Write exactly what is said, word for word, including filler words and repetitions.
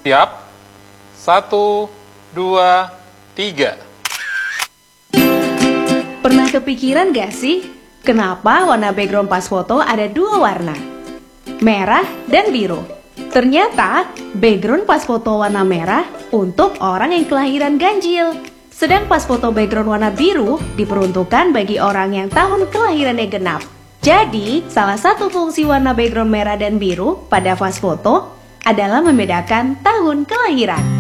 Siap? Satu, dua, tiga. Pernah kepikiran gak sih, kenapa warna background pas foto ada dua warna? Merah dan biru. Ternyata, background pas foto warna merah untuk orang yang kelahiran ganjil. Sedang pas foto background warna biru diperuntukkan bagi orang yang tahun kelahirannya genap. Jadi, salah satu fungsi warna background merah dan biru pada pas foto adalah membedakan tahun kelahiran.